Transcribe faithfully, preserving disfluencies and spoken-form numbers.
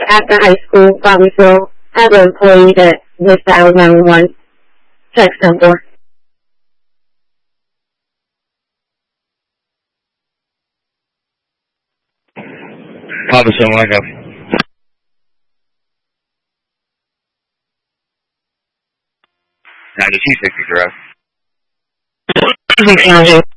at the high school, Bobbyville. I have an employee that missed the out nine one one. Text number. Bobbyville, I go. ninety-two sixty, correct?